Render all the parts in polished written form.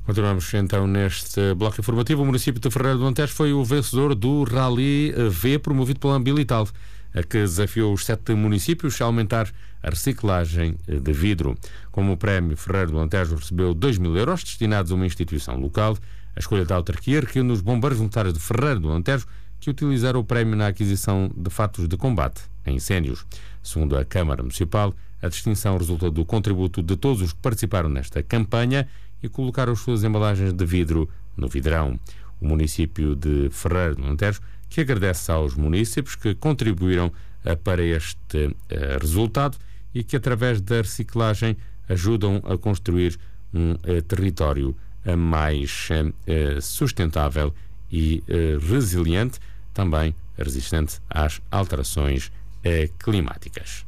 Continuamos então neste bloco informativo. O município de Ferreira do Alentejo foi o vencedor do Rally V promovido pela Ambilital, que desafiou os 7 municípios a aumentar a reciclagem de vidro. Como prémio, Ferreira do Alentejo recebeu 2.000 euros destinados a uma instituição local. A escolha da autarquia recaiu nos bombeiros voluntários de Ferreira do Alentejo, que utilizaram o prémio na aquisição de fatos de combate a incêndios. Segundo a Câmara Municipal, a distinção resulta do contributo de todos os que participaram nesta campanha e colocaram as suas embalagens de vidro no vidrão. O município de Ferreira do Alentejo, que agradece aos municípios que contribuíram para este resultado e que, através da reciclagem, ajudam a construir um território mais sustentável e resiliente, também resistente às alterações climáticas.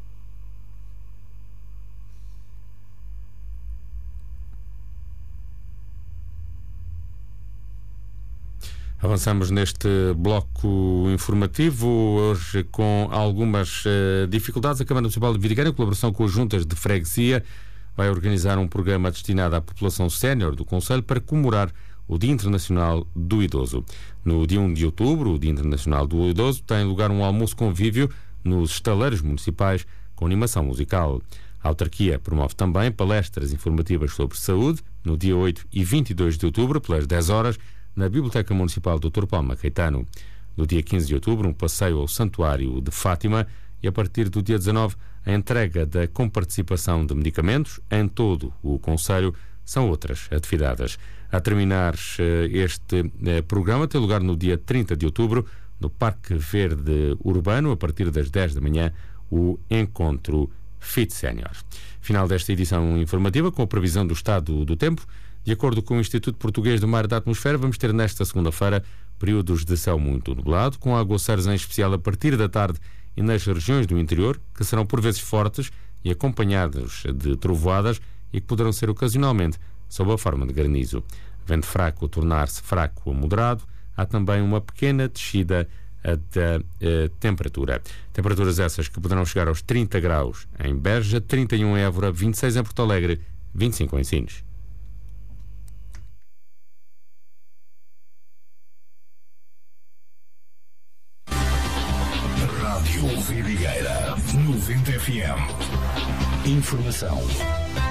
Avançamos neste bloco informativo, hoje com algumas dificuldades. A Câmara Municipal de Vidigueira, em colaboração com as juntas de freguesia, vai organizar um programa destinado à população sénior do concelho para comemorar o Dia Internacional do Idoso. No dia 1 de outubro, o Dia Internacional do Idoso, tem lugar um almoço convívio nos estaleiros municipais com animação musical. A autarquia promove também palestras informativas sobre saúde no dia 8 e 22 de outubro, pelas 10 horas, na Biblioteca Municipal Dr. Palma Caetano. No dia 15 de outubro, um passeio ao Santuário de Fátima e, a partir do dia 19, a entrega da comparticipação de medicamentos em todo o concelho. São outras atividades. A terminar este programa, tem lugar no dia 30 de outubro, no Parque Verde Urbano, a partir das 10 da manhã, o Encontro Fit Sénior. Final desta edição informativa, com a previsão do estado do tempo. De acordo com o Instituto Português do Mar e da Atmosfera, vamos ter nesta segunda-feira períodos de céu muito nublado, com aguaceiros em especial a partir da tarde e nas regiões do interior, que serão por vezes fortes e acompanhados de trovoadas e que poderão ser ocasionalmente sob a forma de granizo. Vento fraco a tornar-se fraco a moderado. Há também uma pequena descida da temperatura. Temperaturas essas que poderão chegar aos 30 graus em Beja, 31 em Évora, 26 em Porto Alegre, 25 em Sines. Rádio Vidigueira 90 FM. Informação